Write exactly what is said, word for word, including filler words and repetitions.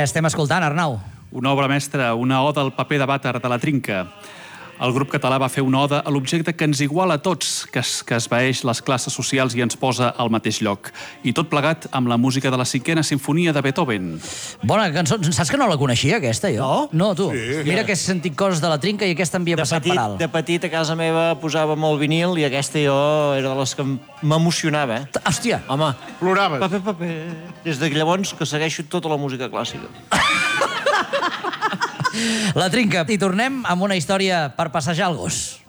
estem escoltant, Arnau? Una obra mestra, una oda al paper de vàter de la Trinca. El grup català va fer una oda a l'objecte que ens iguala a tots, que, es, que esvaeix les classes socials i ens posa al mateix lloc. I tot plegat amb la música de la cinquena sinfonia de Beethoven. Bona cançó. Saps que no la coneixia, aquesta, jo? No? No, tu. Sí. Mira que he sentit coses de la Trinca i aquesta em havia passat per alt. De petit a casa meva posava molt vinil i aquesta jo era de les que m'emocionava. Eh? Hòstia. Home, Ploraves. paper, paper. Des de llavors que segueixo tota la música clàssica. La Trinca. I tornem amb una història per passejar el gos.